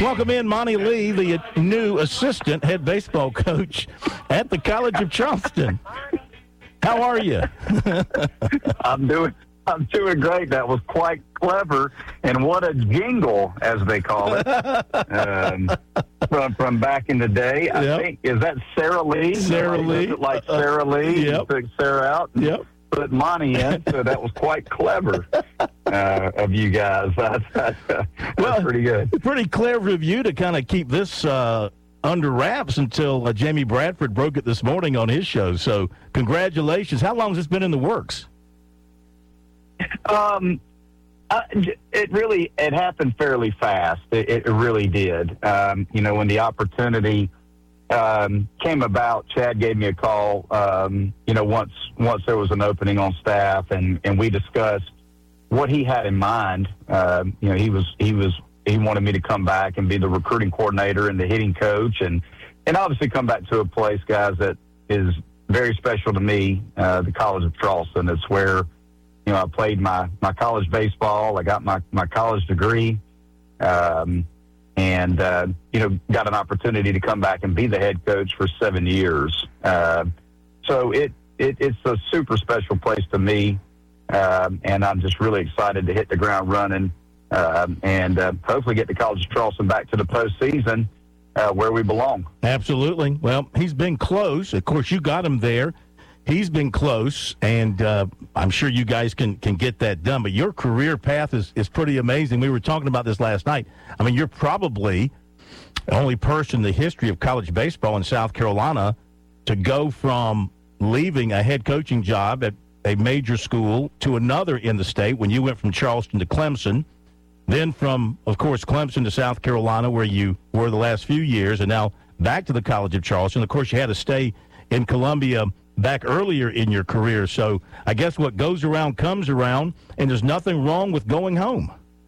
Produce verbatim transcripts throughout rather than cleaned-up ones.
welcome in Monty Lee, the new assistant head baseball coach at the College of Charleston. How are you? I'm doing I'm doing great. That was quite clever. And what a jingle, as they call it, um, from from back in the day. I Yep. think, is that Sarah Lee? Sarah Somebody Lee. does it like Uh, Sarah Lee. yep. You took Sarah out and Yep. put Monty in. So that was quite clever uh, of you guys. That's, that's, that's Well, pretty good. Pretty clever of you to kind of keep this uh, under wraps until uh, Jamie Bradford broke it this morning on his show. So congratulations. How long has this been in the works? Um, uh, it really it happened fairly fast. It, it really did. Um, you know, when the opportunity um, came about, Chad gave me a call. Um, you know, once once there was an opening on staff, and, and we discussed what he had in mind. Um, you know, he was he was he wanted me to come back and be the recruiting coordinator and the hitting coach, and and obviously come back to a place, guys, that is very special to me. Uh, the College of Charleston. It's where, you know, I played my, my college baseball. I got my, my college degree, um, and, uh, you know, got an opportunity to come back and be the head coach for seven years. Uh, so it, it it's a super special place to me, um, and I'm just really excited to hit the ground running um, and uh, hopefully get the College of Charleston back to the postseason uh, where we belong. Absolutely. Well, he's been close. Of course, you got him there. He's been close, and uh, I'm sure you guys can, can get that done. But your career path is, is pretty amazing. We were talking about this last night. I mean, you're probably the only person in the history of college baseball in South Carolina to go from leaving a head coaching job at a major school to another in the state when you went from Charleston to Clemson, then from, of course, Clemson to South Carolina where you were the last few years, and now back to the College of Charleston. Of course, you had to stay in Columbia back earlier in your career. So I guess what goes around comes around, and there's nothing wrong with going home.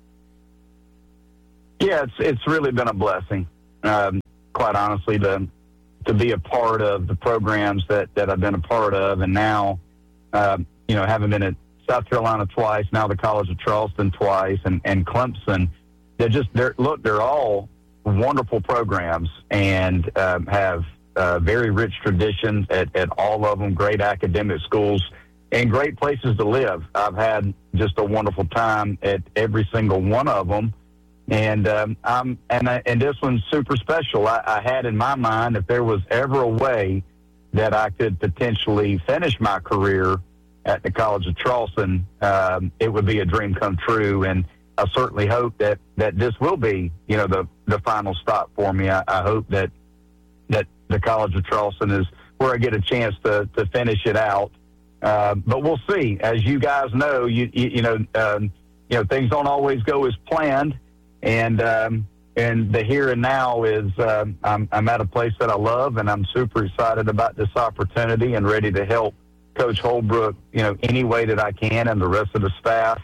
Yeah, it's it's really been a blessing, um, quite honestly, to to be a part of the programs that, that I've been a part of. And now, um, you know, having been at South Carolina twice, now the College of Charleston twice, and, and Clemson, they're just, they're, look, they're all wonderful programs and um, have Uh, very rich traditions at, at all of them, great academic schools, and great places to live. I've had just a wonderful time at every single one of them, and um, I'm and I, and this one's super special. I, I had in my mind, if there was ever a way that I could potentially finish my career at the College of Charleston, um, it would be a dream come true, and I certainly hope that, that this will be, you know, the the final stop for me. I, I hope that that the College of Charleston is where I get a chance to, to finish it out. Uh, but we'll see. As you guys know, you you, you know um, you know things don't always go as planned, and um, and the here and now is uh, I'm I'm at a place that I love, and I'm super excited about this opportunity and ready to help Coach Holbrook, you know, any way that I can, and the rest of the staff.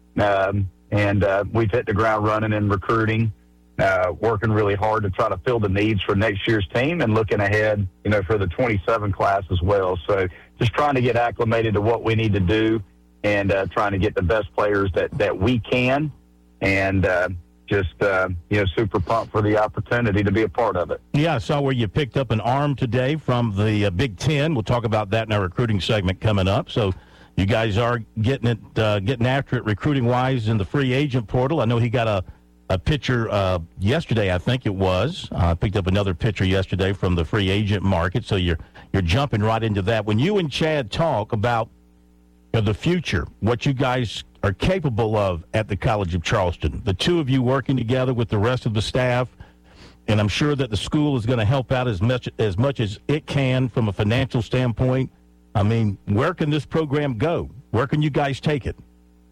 Um, and uh, we've hit the ground running in recruiting. Uh, working really hard to try to fill the needs for next year's team and looking ahead, you know, for the twenty-seven class as well. So just trying to get acclimated to what we need to do and uh, trying to get the best players that, that we can, and uh, just, uh, you know, super pumped for the opportunity to be a part of it. Yeah, I saw where you picked up an arm today from the uh, Big Ten. We'll talk about that in our recruiting segment coming up. So you guys are getting it, uh, getting after it recruiting-wise in the free agent portal. I know he got a A pitcher uh, yesterday, I think it was. I uh, picked up another pitcher yesterday from the free agent market, so you're you're jumping right into that. When you and Chad talk about, you know, the future, what you guys are capable of at the College of Charleston, the two of you working together with the rest of the staff, and I'm sure that the school is going to help out as much as much as it can from a financial standpoint. I mean, where can this program go? Where can you guys take it?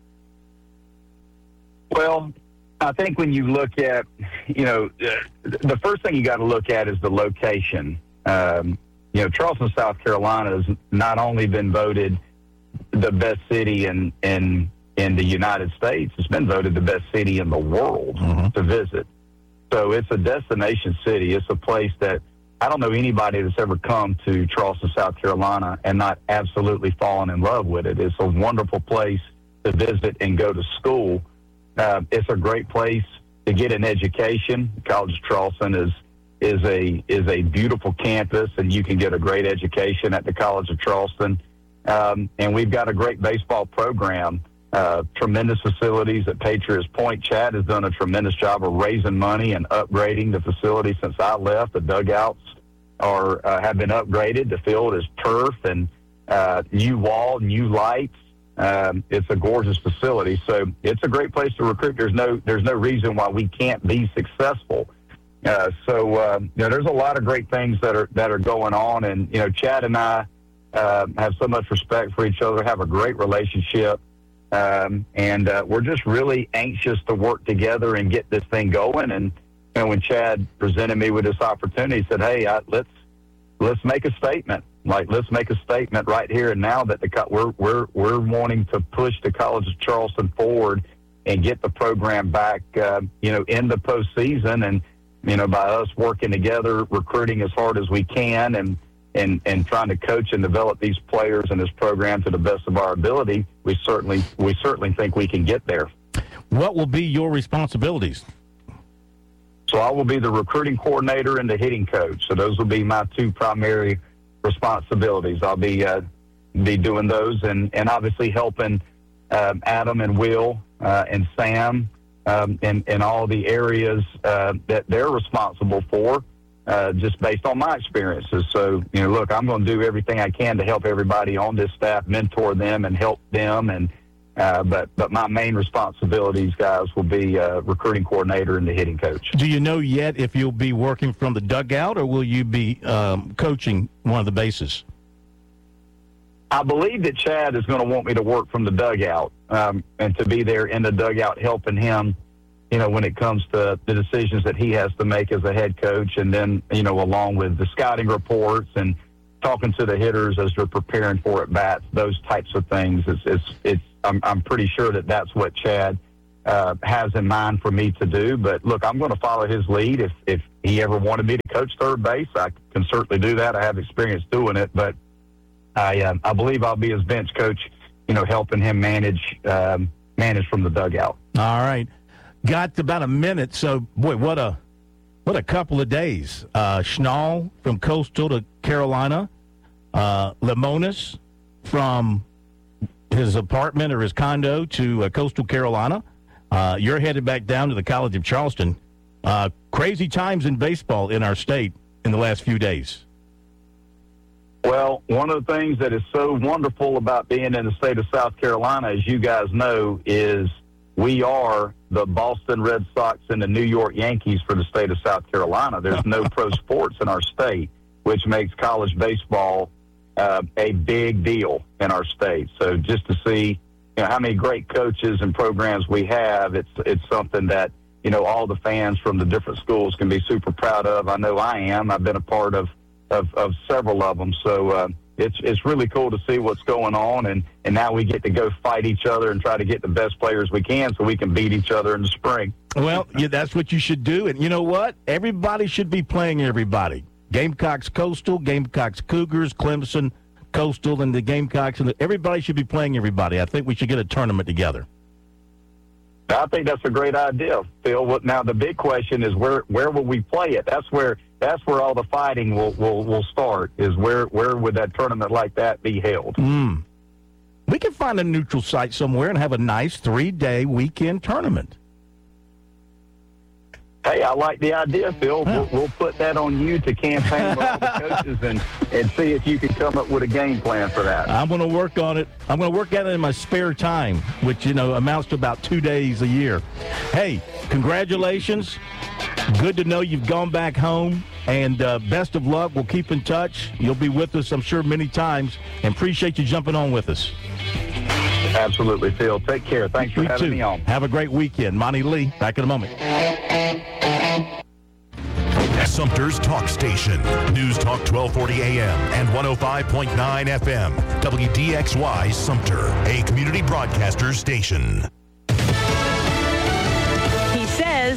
Well, I think when you look at, you know, the first thing you got to look at is the location. Um, you know, Charleston, South Carolina has not only been voted the best city in, in, in the United States, it's been voted the best city in the world mm-hmm. to visit. So it's a destination city. It's a place that I don't know anybody that's ever come to Charleston, South Carolina and not absolutely fallen in love with it. It's a wonderful place to visit and go to school. Uh, it's a great place to get an education. College of Charleston is is a is a beautiful campus, and you can get a great education at the College of Charleston. Um, and we've got a great baseball program, uh, tremendous facilities at Patriots Point. Chad has done a tremendous job of raising money and upgrading the facility since I left. The dugouts are uh, have been upgraded. The field is turf and uh, new wall, new lights. Um, it's a gorgeous facility, so it's a great place to recruit. There's no there's no reason why we can't be successful. Uh, so uh, you know, there's a lot of great things that are that are going on, and you know, Chad and I uh, have so much respect for each other, have a great relationship, um, and uh, we're just really anxious to work together and get this thing going. And you know, when Chad presented me with this opportunity, he said, "Hey, I, let's let's make a statement. Like, let's make a statement right here and now that the we're we're we're wanting to push the College of Charleston forward and get the program back, uh, you know, in the postseason." And you know, by us working together, recruiting as hard as we can, and, and, and trying to coach and develop these players and this program to the best of our ability, we certainly we certainly think we can get there. What will be your responsibilities? So I will be the recruiting coordinator and the hitting coach. So those will be my two primary responsibilities. I'll be uh, be doing those, and, and obviously helping um, Adam and Will uh, and Sam Um, in, in all the areas uh, that they're responsible for, uh, just based on my experiences. So, you know, look, I'm going to do everything I can to help everybody on this staff, mentor them and help them. And uh, but but my main responsibilities, guys, will be uh, recruiting coordinator and the hitting coach. Do you know yet if you'll be working from the dugout, or will you be um, coaching one of the bases? I believe that Chad is going to want me to work from the dugout um, and to be there in the dugout helping him, you know, when it comes to the decisions that he has to make as a head coach, and then, you know, along with the scouting reports and talking to the hitters as they're preparing for at-bats, those types of things. It's, it's, it's, I'm, I'm pretty sure that that's what Chad uh, has in mind for me to do. But, look, I'm going to follow his lead. If, if he ever wanted me to coach third base, I can certainly do that. I have experience doing it, but I, uh, I believe I'll be his bench coach, you know, helping him manage um, manage from the dugout. All right. Got about a minute, so, boy, what a what a couple of days. Uh, Schnall from Coastal to Carolina, uh, Lemonis from his apartment or his condo to uh, Coastal Carolina. Uh, you're headed back down to the College of Charleston. Uh, crazy times in baseball in our state in the last few days. Well, one of the things that is so wonderful about being in the state of South Carolina, as you guys know, is we are the Boston Red Sox and the New York Yankees for the state of South Carolina. There's no pro sports in our state, which makes college baseball uh, a big deal in our state. So just to see, you know, how many great coaches and programs we have, it's it's something that, you know, all the fans from the different schools can be super proud of. I know I am. I've been a part of Of, of several of them. So uh, it's it's really cool to see what's going on, and, and now we get to go fight each other and try to get the best players we can so we can beat each other in the spring. Well, yeah, that's what you should do. And you know what? Everybody should be playing everybody. Gamecocks Coastal, Gamecocks Cougars, Clemson Coastal, and the Gamecocks. And the, everybody should be playing everybody. I think we should get a tournament together. I think that's a great idea, Phil. Now, the big question is where where will we play it? That's where that's where all the fighting will, will, will start, is where, where would that tournament like that be held? Mm. We can find a neutral site somewhere and have a nice three-day weekend tournament. Hey, I like the idea, Phil. Yeah. We'll, we'll put that on you to campaign with all the coaches and, and see if you can come up with a game plan for that. I'm going to work on it. I'm going to work at it in my spare time, which, you know, amounts to about two days a year. Hey, congratulations. Good to know you've gone back home, and uh, best of luck. We'll keep in touch. You'll be with us, I'm sure, many times, and appreciate you jumping on with us. Absolutely, Phil. Take care. Thanks for you having too. me on. Have a great weekend. Monty Lee, back in a moment. Sumter's Talk Station. News Talk twelve forty A M and one oh five point nine F M. W D X Y Sumter, a community broadcaster station. He says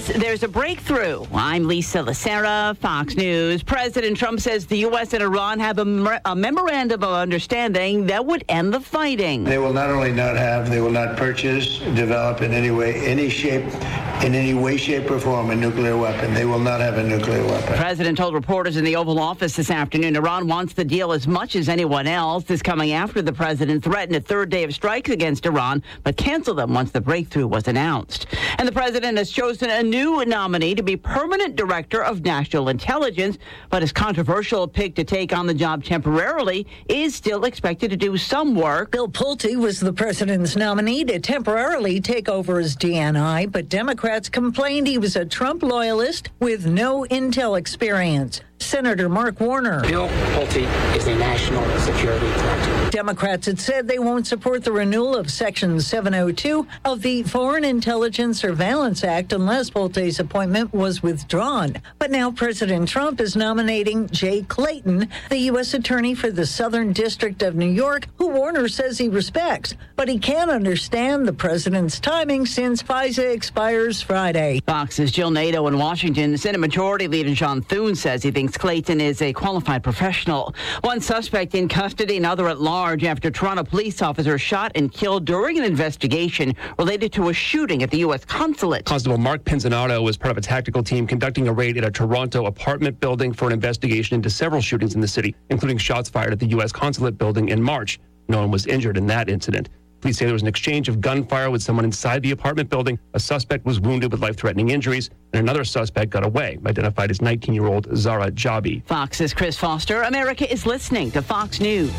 there's a breakthrough. I'm Lisa Lacera, Fox News. President Trump says the U S and Iran have a, mer- a memorandum of understanding that would end the fighting. They will not only not have, they will not purchase, develop in any way, any shape, in any way, shape, or form a nuclear weapon. They will not have a nuclear weapon. The president told reporters in the Oval Office this afternoon Iran wants the deal as much as anyone else. This coming after the president threatened a third day of strikes against Iran, but canceled them once the breakthrough was announced. And the president has chosen a new nominee to be permanent director of national intelligence, but his controversial pick to take on the job temporarily is still expected to do some work. Bill Pulte was the president's nominee to temporarily take over as D N I, but Democrats complained he was a Trump loyalist with no intel experience. Senator Mark Warner. Bill Pulte is a national security threat. Democrats had said they won't support the renewal of Section seven oh two of the Foreign Intelligence Surveillance Act unless Pulte's appointment was withdrawn. But now President Trump is nominating Jay Clayton, the U S attorney for the Southern District of New York, who Warner says he respects. But he can't understand the president's timing since FISA expires Friday. Fox's Jill Nato in Washington. Senate Majority Leader John Thune says he thinks Clayton is a qualified professional. One suspect in custody, another at large after Toronto police officers shot and killed during an investigation related to a shooting at the U S consulate. Constable Mark Pinzanato was part of a tactical team conducting a raid at a Toronto apartment building for an investigation into several shootings in the city, including shots fired at the U S consulate building in March. No one was injured in that incident. Police say there was an exchange of gunfire with someone inside the apartment building. A suspect was wounded with life-threatening injuries, and another suspect got away, identified as nineteen-year-old Zara Jabi. Fox's Chris Foster. America is listening to Fox News.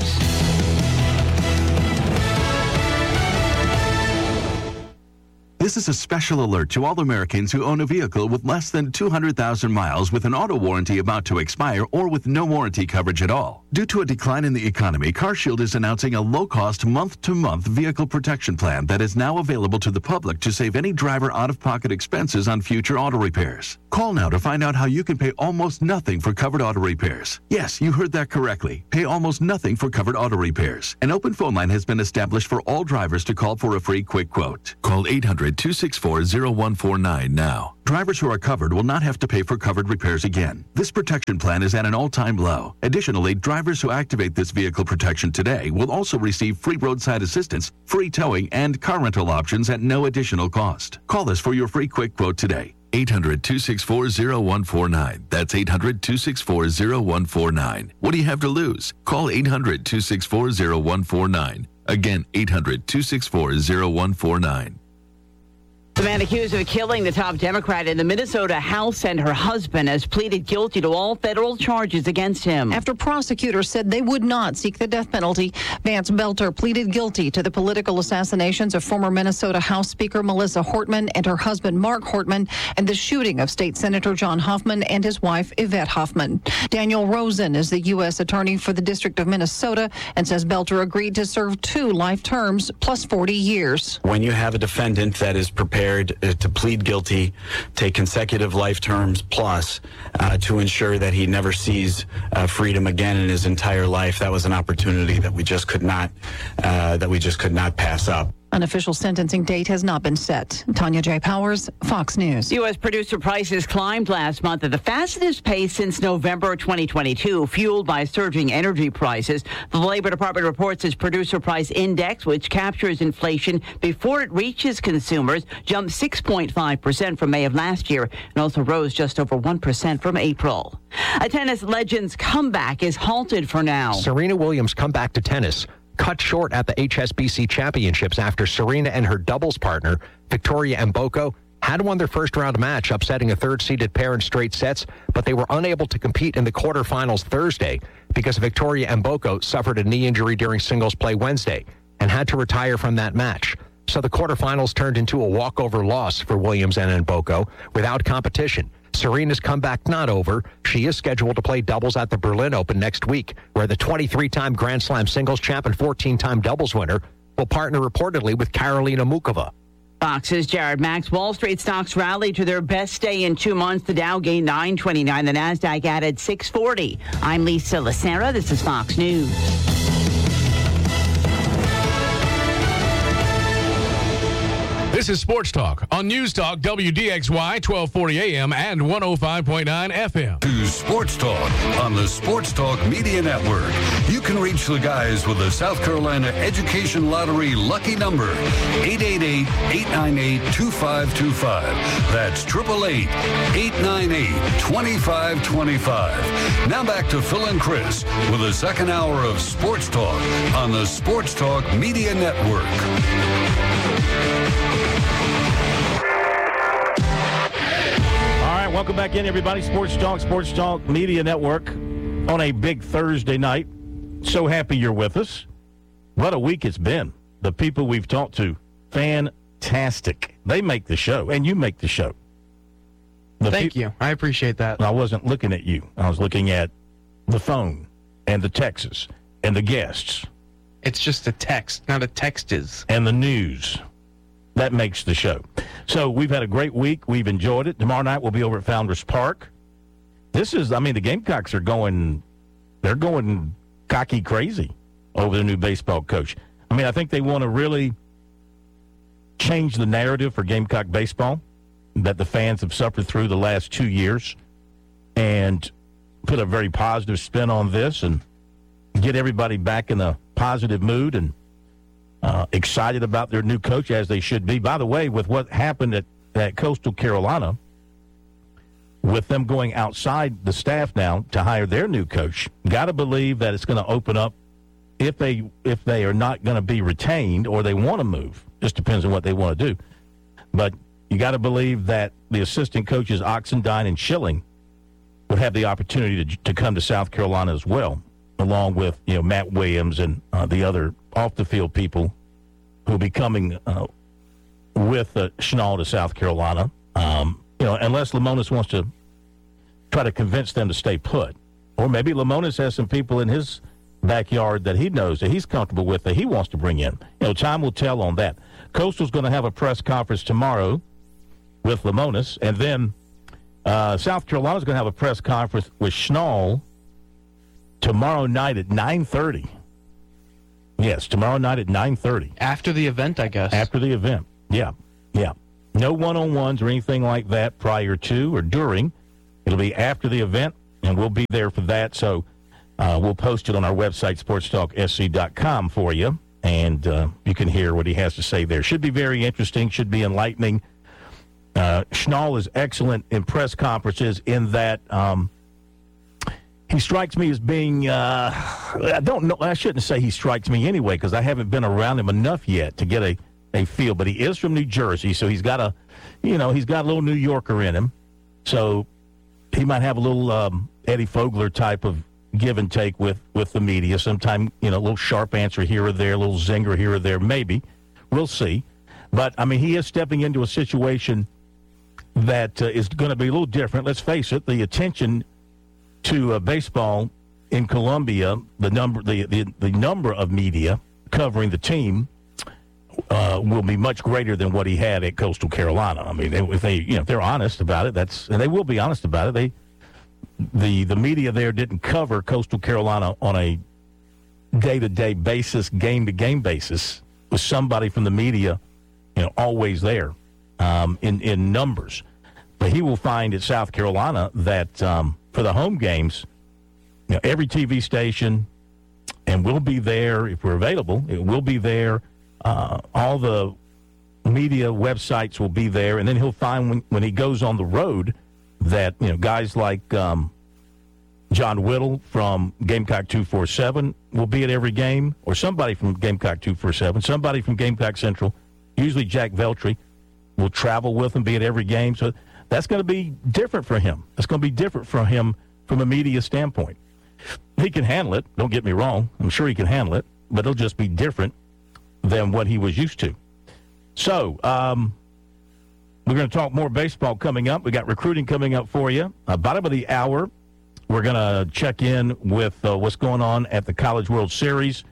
This is a special alert to all Americans who own a vehicle with less than two hundred thousand miles with an auto warranty about to expire or with no warranty coverage at all. Due to a decline in the economy, CarShield is announcing a low-cost month-to-month vehicle protection plan that is now available to the public to save any driver out-of-pocket expenses on future auto repairs. Call now to find out how you can pay almost nothing for covered auto repairs. Yes, you heard that correctly. Pay almost nothing for covered auto repairs. An open phone line has been established for all drivers to call for a free quick quote. Call eight hundred, two six four, zero one four nine now. Drivers who are covered will not have to pay for covered repairs again. This protection plan is at an all-time low. Additionally, drivers who activate this vehicle protection today will also receive free roadside assistance, free towing, and car rental options at no additional cost. Call us for your free quick quote today. eight hundred, two six four, zero one four nine. That's eight hundred, two six four, zero one four nine. What do you have to lose? Call eight hundred, two six four, zero one four nine. Again, eight hundred, two six four, zero one four nine. The man accused of killing the top Democrat in the Minnesota House and her husband has pleaded guilty to all federal charges against him. After prosecutors said they would not seek the death penalty, Vance Belter pleaded guilty to the political assassinations of former Minnesota House Speaker Melissa Hortman and her husband Mark Hortman and the shooting of State Senator John Hoffman and his wife Yvette Hoffman. Daniel Rosen is the U S attorney for the District of Minnesota and says Belter agreed to serve two life terms plus forty years. When you have a defendant that is prepared to plead guilty, take consecutive life terms plus uh, to ensure that he never sees uh, freedom again in his entire life, that was an opportunity that we just could not uh, that we just could not pass up. An official sentencing date has not been set. Tanya J. Powers, Fox News. U S producer prices climbed last month at the fastest pace since November twenty twenty-two, fueled by surging energy prices. The Labor Department reports its producer price index, which captures inflation before it reaches consumers, jumped six point five percent from May of last year and also rose just over one percent from April. A tennis legend's comeback is halted for now. Serena Williams' comeback to tennis cut short at the H S B C Championships after Serena and her doubles partner, Victoria Mboko, had won their first-round match, upsetting a third-seeded pair in straight sets, but they were unable to compete in the quarterfinals Thursday because Victoria Mboko suffered a knee injury during singles play Wednesday and had to retire from that match. So the quarterfinals turned into a walkover loss for Williams and Mboko without competition. Serena's comeback not over. She is scheduled to play doubles at the Berlin Open next week, where the twenty-three-time Grand Slam singles champ and fourteen-time doubles winner will partner reportedly with Karolina Mukova. Fox's Jared Max. Wall Street stocks rallied to their best day in two months. The Dow gained nine twenty-nine. The Nasdaq added six forty. I'm Lisa Lacera. This is Fox News. This is Sports Talk on News Talk W D X Y twelve forty A M and one oh five point nine F M. To Sports Talk on the Sports Talk Media Network. You can reach the guys with the South Carolina Education Lottery lucky number, eight eight eight, eight nine eight, two five two five. That's eight eight eight, eight nine eight, two five two five. Now back to Phil and Chris with the second hour of Sports Talk on the Sports Talk Media Network. Welcome back in, everybody. Sports Talk, Sports Talk Media Network on a big Thursday night. So happy you're with us. What a week it's been. The people we've talked to, fantastic. They make the show, and you make the show. The Thank pe- you. I appreciate that. I wasn't looking at you. I was looking at the phone and the texts and the guests. It's just a text, not a text is. And the news. That makes the show. So we've had a great week. We've enjoyed it. Tomorrow night we'll be over at Founders Park. This is, I mean, the Gamecocks are going, they're going cocky crazy over the new baseball coach. I mean, I think they want to really change the narrative for Gamecock baseball that the fans have suffered through the last two years and put a very positive spin on this and get everybody back in a positive mood and Uh, excited about their new coach, as they should be. By the way, with what happened at, at Coastal Carolina, with them going outside the staff now to hire their new coach, got to believe that it's going to open up if they if they are not going to be retained or they want to move. Just depends on what they want to do. But you got to believe that the assistant coaches, Oxendine and Schilling, would have the opportunity to, to come to South Carolina as well, along with, you know, Matt Williams and uh, the other off-the-field people who will be coming uh, with uh, Schnall to South Carolina. Um, you know, unless Lemonis wants to try to convince them to stay put. Or maybe Lemonis has some people in his backyard that he knows that he's comfortable with that he wants to bring in. You know, time will tell on that. Coastal's going to have a press conference tomorrow with Lemonis, and then uh, South Carolina's going to have a press conference with Schnall tomorrow night at nine thirty. Yes, tomorrow night at nine thirty. After the event, I guess. After the event, yeah, yeah. No one-on-ones or anything like that prior to or during. It'll be after the event, and we'll be there for that. So uh, we'll post it on our website, sports talk s c dot com, for you, and uh, you can hear what he has to say there. Should be very interesting, should be enlightening. Uh, Schnall is excellent in press conferences in that um, he strikes me as being, uh, I don't know, I shouldn't say he strikes me anyway because I haven't been around him enough yet to get a, a feel, but he is from New Jersey, so he's got a, you know, he's got a little New Yorker in him. So he might have a little um, Eddie Fogler type of give and take with, with the media. Sometime, you know, a little sharp answer here or there, a little zinger here or there, maybe. We'll see. But, I mean, he is stepping into a situation that uh, is going to be a little different. Let's face it, the attention to uh, baseball in Columbia, the number the, the, the number of media covering the team uh, will be much greater than what he had at Coastal Carolina. I mean, they, if they you know if they're honest about it, that's and they will be honest about it. They the the media there didn't cover Coastal Carolina on a day to day basis, game to game basis, with somebody from the media, you know, always there um, in in numbers. But he will find at South Carolina that um, for the home games, you know, every T V station, and we'll be there if we're available. It will be there. Uh, all the media websites will be there, and then he'll find when, when he goes on the road that, you know, guys like um, John Whittle from Gamecock two forty-seven will be at every game, or somebody from Gamecock two forty-seven, somebody from Gamecock Central, usually Jack Veltri, will travel with him, be at every game. So that's going to be different for him. That's going to be different for him from a media standpoint. He can handle it. Don't get me wrong. I'm sure he can handle it, but it'll just be different than what he was used to. So um, we're going to talk more baseball coming up. We got recruiting coming up for you. Uh, bottom of the hour, we're going to check in with uh, what's going on at the College World Series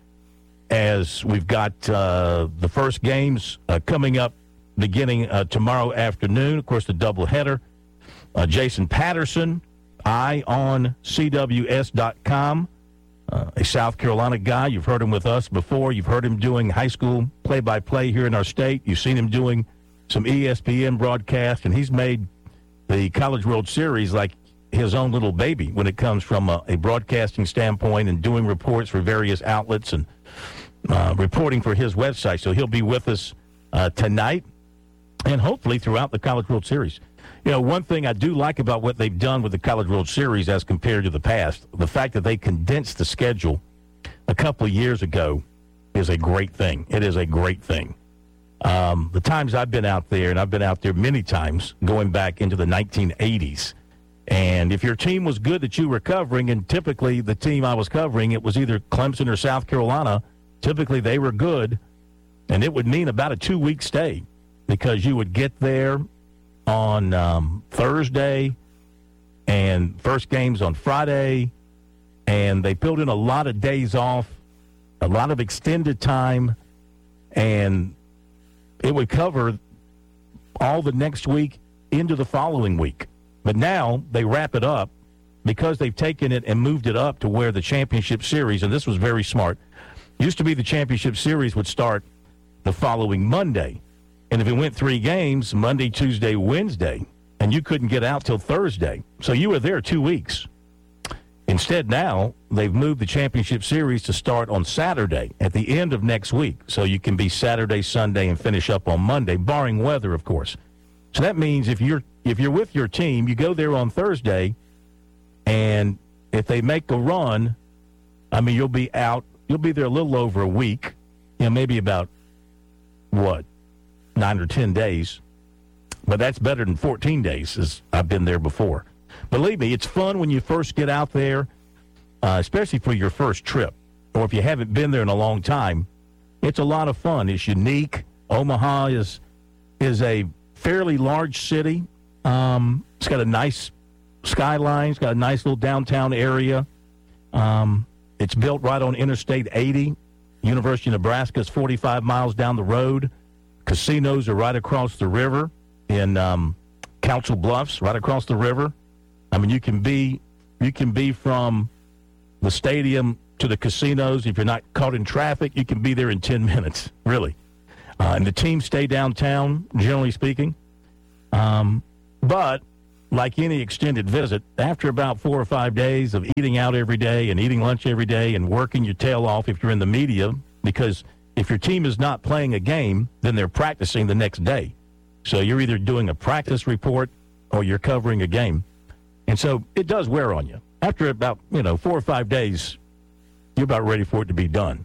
as we've got uh, the first games uh, coming up beginning uh, tomorrow afternoon. Of course, the doubleheader. Uh, Jason Patterson, eye on C W S dot com, uh, a South Carolina guy. You've heard him with us before. You've heard him doing high school play-by-play here in our state. You've seen him doing some E S P N broadcasts, and he's made the College World Series like his own little baby when it comes from a, a broadcasting standpoint and doing reports for various outlets and uh, reporting for his website. So he'll be with us uh, tonight and hopefully throughout the College World Series. You know, one thing I do like about what they've done with the College World Series as compared to the past, the fact that they condensed the schedule a couple of years ago is a great thing. It is a great thing. Um, the times I've been out there, and I've been out there many times going back into the nineteen eighties, and if your team was good that you were covering, and typically the team I was covering, it was either Clemson or South Carolina, typically they were good, and it would mean about a two-week stay because you would get there on um, Thursday and first games on Friday, and they built in a lot of days off, a lot of extended time, and it would cover all the next week into the following week. But now they wrap it up because they've taken it and moved it up to where the championship series, and this was very smart, used to be the championship series would start the following Monday. And if it went three games, Monday, Tuesday, Wednesday, and you couldn't get out till Thursday. So you were there two weeks. Instead, now they've moved the championship series to start on Saturday at the end of next week. So you can be Saturday, Sunday, and finish up on Monday, barring weather, of course. So that means if you're if you're with your team, you go there on Thursday, and if they make a run, I mean, you'll be out. You'll be there a little over a week, you know, maybe about, what, nine or ten days. But that's better than fourteen days, as I've been there before. Believe me, it's fun when you first get out there, uh, especially for your first trip, or if you haven't been there in a long time. It's a lot of fun. It's unique. Omaha is is a fairly large city. Um, it's got a nice skyline. It's got a nice little downtown area. Um, it's built right on Interstate eighty. University of Nebraska is forty-five miles down the road. Casinos are right across the river in um, Council Bluffs, right across the river. I mean, you can be you can be from the stadium to the casinos. If you're not caught in traffic, you can be there in ten minutes, really. Uh, and the teams stay downtown, generally speaking. Um, but like any extended visit, after about four or five days of eating out every day and eating lunch every day and working your tail off if you're in the media, because if your team is not playing a game, then they're practicing the next day. So you're either doing a practice report or you're covering a game. And so it does wear on you. After about, you know, four or five days, you're about ready for it to be done.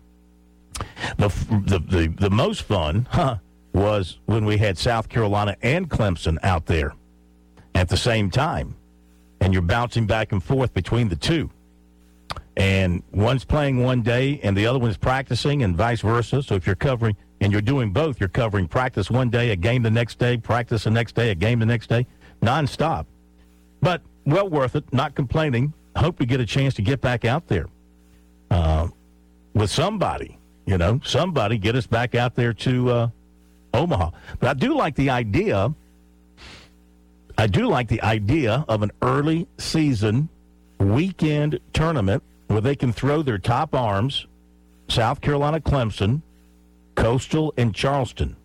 The the the, the most fun huh, was when we had South Carolina and Clemson out there at the same time. And you're bouncing back and forth between the two. And one's playing one day and the other one's practicing and vice versa. So if you're covering, and you're doing both, you're covering practice one day, a game the next day, practice the next day, a game the next day, nonstop. But well worth it, not complaining. Hope we get a chance to get back out there uh, with somebody, you know, somebody get us back out there to uh, Omaha. But I do like the idea, I do like the idea of an early season weekend tournament where they can throw their top arms, South Carolina, Clemson, Coastal, and Charleston.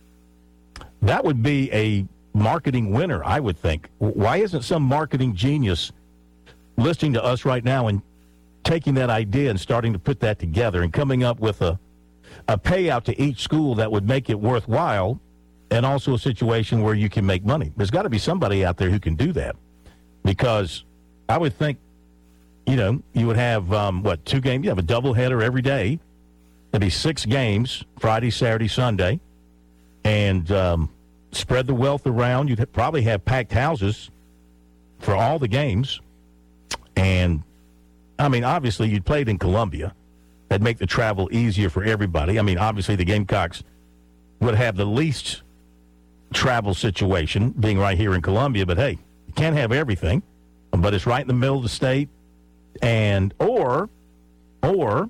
That would be a marketing winner, I would think. Why isn't some marketing genius listening to us right now and taking that idea and starting to put that together and coming up with a, a payout to each school that would make it worthwhile, and also a situation where you can make money? There's got to be somebody out there who can do that, because I would think, you know, you would have, um, what, two games? You have a doubleheader every day. There'd be six games, Friday, Saturday, Sunday, and um, spread the wealth around. You'd probably have packed houses for all the games. And, I mean, obviously, you'd played in Columbia. That'd make the travel easier for everybody. I mean, obviously, the Gamecocks would have the least travel situation, being right here in Columbia. But, hey, you can't have everything. But it's right in the middle of the state. And, or, or...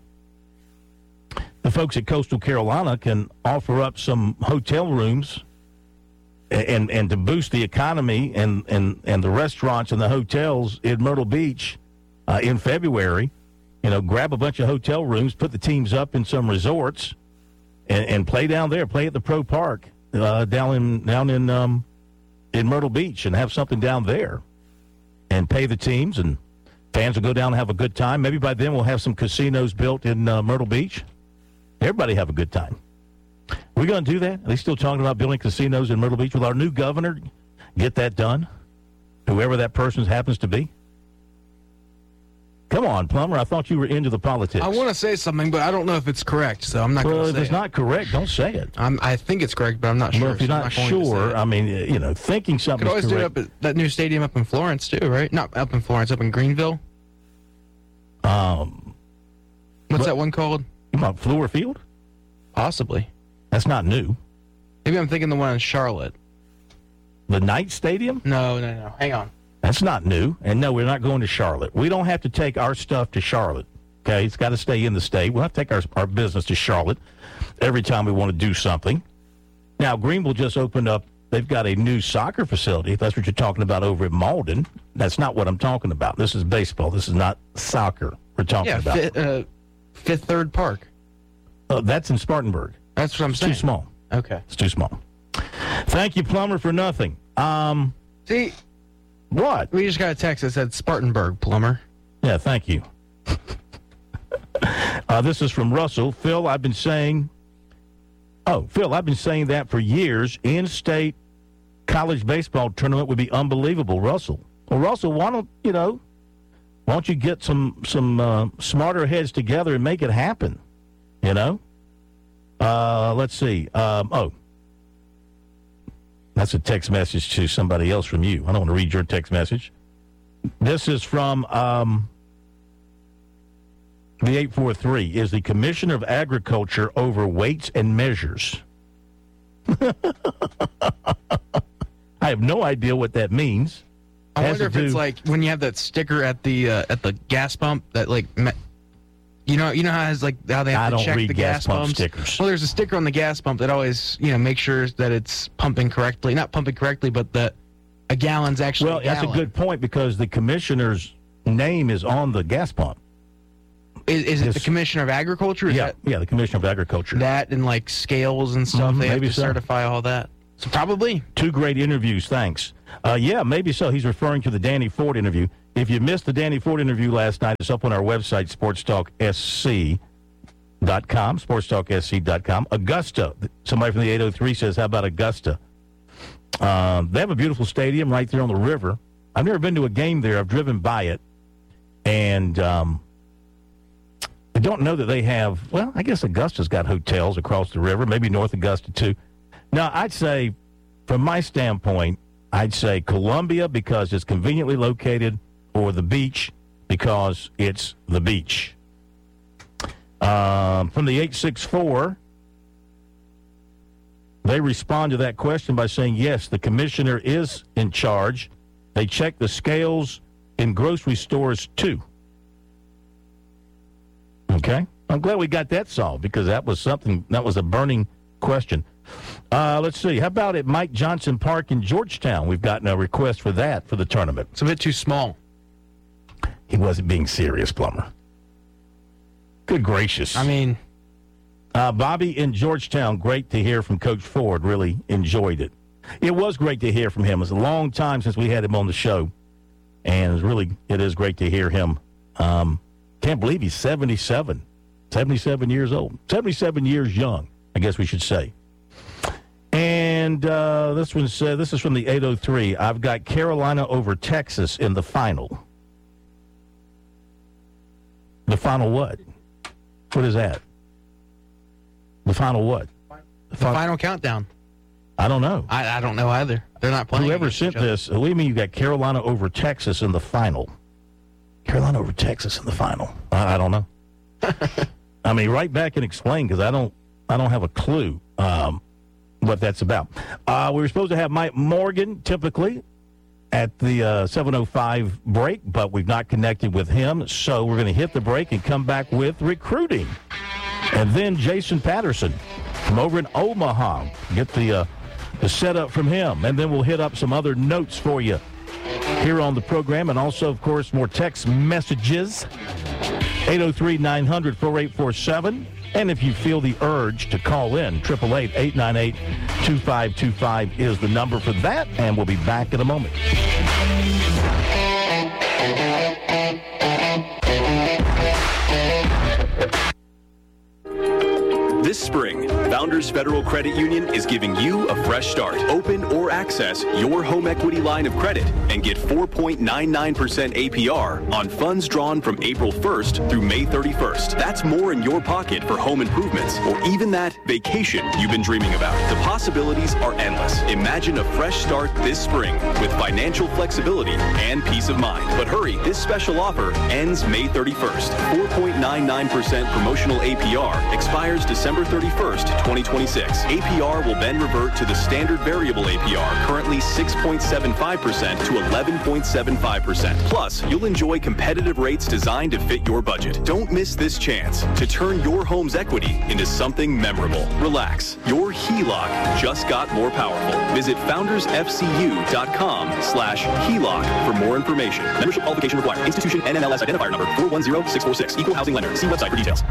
the folks at Coastal Carolina can offer up some hotel rooms and and to boost the economy and, and, and the restaurants and the hotels in Myrtle Beach uh, in February. You know, grab a bunch of hotel rooms, put the teams up in some resorts, and, and play down there, play at the Pro Park. uh, down in down in um, in Myrtle Beach and have something down there, and pay the teams, and fans will go down and have a good time. Maybe by then we'll have some casinos built in uh, Myrtle Beach. Everybody have a good time. We're going to do that. Are they still talking about building casinos in Myrtle Beach? Will our new governor get that done? Whoever that person happens to be. Come on, Plummer. I thought you were into the politics. I want to say something, but I don't know if it's correct, so I'm not well, going to if say it's it. not correct, don't say it. I'm, I think it's correct, but I'm not sure. Well, if you're so not, I'm not going to say sure, it. I mean, you know, thinking something Could always is do it correct. up at that new stadium up in Florence, too, right? Not up in Florence, up in Greenville. Um, What's what, that one called? You want Fluor Field? Possibly. That's not new. Maybe I'm thinking the one in Charlotte. The Knight Stadium? No, no, no. Hang on. That's not new. And no, we're not going to Charlotte. We don't have to take our stuff to Charlotte. Okay, it's got to stay in the state. We'll have to take our, our business to Charlotte every time we want to do something. Now, Greenville just opened up. They've got a new soccer facility, if that's what you're talking about over at Malden. That's not what I'm talking about. This is baseball. This is not soccer we're talking yeah, about. Fifth, uh, Fifth Third Park. Uh, that's in Spartanburg. That's what I'm it's saying. It's too small. Okay. It's too small. Thank you, Plummer, for nothing. Um, See? What? We just got a text that said Spartanburg, Plummer. Yeah, thank you. uh, this is from Russell. Phil, I've been saying, oh, Phil, I've been saying that for years. In-state college baseball tournament would be unbelievable, Russell. Well, Russell, why don't, you know, why don't you get some, some uh, smarter heads together and make it happen, you know? Uh, let's see. Um, oh, that's a text message to somebody else from you. I don't want to read your text message. This is from um, the eight four three. Is the Commissioner of Agriculture over weights and measures? I have no idea what that means. I Has wonder if to it's do- like when you have that sticker at the uh, at the gas pump that like me- you know you know how it's like how they have I to don't check read the gas gas, pump pumps. stickers. Well, there's a sticker on the gas pump that always you know makes sure that it's pumping correctly, not pumping correctly, but that a gallon's actually. Well, a that's a gallon. good point because the commissioner's name is on the gas pump. Is, is it Yes. the Commissioner of Agriculture? Is Yeah, that, yeah, the Commissioner of Agriculture. that and like scales and stuff. Mhm, they have maybe to so. certify all that. So probably. Two great interviews, thanks. Uh, yeah, maybe so. He's referring to the Danny Ford interview. If you missed the Danny Ford interview last night, it's up on our website, sports talk s c dot com, sports talk s c dot com. Augusta, somebody from the eight oh three says, how about Augusta? Um, they have a beautiful stadium right there on the river. I've never been to a game there. I've driven by it. And um, I don't know that they have, well, I guess Augusta's got hotels across the river, maybe North Augusta too. Now, I'd say, from my standpoint, I'd say Columbia because it's conveniently located, or the beach because it's the beach. Um, from the eight six four, they respond to that question by saying, yes, the commissioner is in charge. They check the scales in grocery stores, too. Okay? I'm glad we got that solved because that was something, that was a burning question. Uh, let's see. How about at Mike Johnson Park in Georgetown? We've gotten a request for that for the tournament. It's a bit too small. He wasn't being serious, Plummer. Good gracious. I mean, uh, Bobby in Georgetown, great to hear from Coach Ford. Really enjoyed it. It was great to hear from him. It was a long time since we had him on the show. And it was really, it is great to hear him. Um, can't believe he's seventy-seven. seventy-seven years old. seventy-seven years young, I guess we should say. And uh, this one said, this is from the eight oh three. I've got Carolina over Texas in the final. The final what? What is that? The final what? the final countdown. I don't know. I, I don't know either. They're not playing. Whoever against sent each other. this, what do you mean you got Carolina over Texas in the final? Carolina over Texas in the final. I, I don't know. I mean, write back and explain because I don't, I don't have a clue um, what that's about. Uh, we were supposed to have Mike Morgan typically at the uh, seven oh five break, but we've not connected with him, so we're going to hit the break and come back with recruiting. And then Jason Patterson from over in Omaha. Get the, uh, the setup from him, and then we'll hit up some other notes for you here on the program, and also, of course, more text messages. eight oh three, nine hundred, four eight four seven. And if you feel the urge to call in, eight eight eight, eight nine eight, two five two five is the number for that, and we'll be back in a moment. This spring, Founders Federal Credit Union is giving you a fresh start. Open or access your home equity line of credit and get four point nine nine percent A P R on funds drawn from April first through May thirty-first. That's more in your pocket for home improvements or even that vacation you've been dreaming about. The possibilities are endless. Imagine a fresh start this spring with financial flexibility and peace of mind. But hurry, this special offer ends May thirty-first. four point nine nine percent promotional A P R expires December thirty-first, twenty twenty-six. A P R will then revert to the standard variable A P R, currently six point seven five percent to eleven point seven five percent. Plus, you'll enjoy competitive rates designed to fit your budget. Don't miss this chance to turn your home's equity into something memorable. Relax. Your H E L O C just got more powerful. Visit foundersfcu.com slash H E L O C for more information. Membership qualification required. Institution N M L S identifier number four one zero six four six. Equal housing lender. See website for details.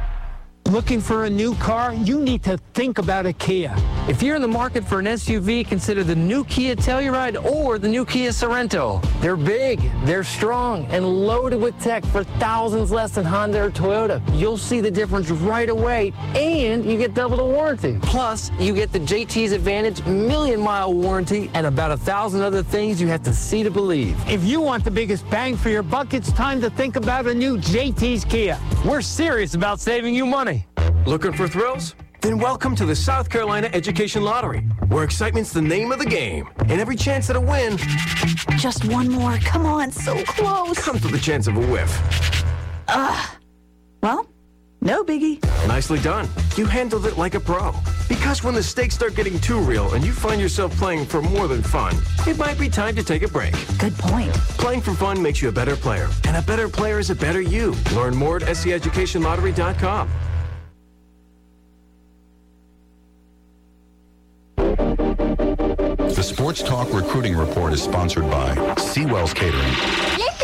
Looking for a new car? You need to think about a Kia. If you're in the market for an S U V, consider the new Kia Telluride or the new Kia Sorento. They're big, they're strong, and loaded with tech for thousands less than Honda or Toyota. You'll see the difference right away, and you get double the warranty. Plus, you get the J T's Advantage million mile warranty and about a thousand other things you have to see to believe. If you want the biggest bang for your buck, it's time to think about a new J T's Kia. We're serious about saving you money. Looking for thrills? Then welcome to the South Carolina Education Lottery, where excitement's the name of the game, and every chance at a win... Just one more. Come on, so close. ...comes with a chance of a whiff. Ugh. Well, no biggie. Nicely done. You handled it like a pro. Because when the stakes start getting too real and you find yourself playing for more than fun, it might be time to take a break. Good point. Playing for fun makes you a better player, and a better player is a better you. Learn more at S C education lottery dot com. The Sports Talk Recruiting Report is sponsored by Seawells Catering.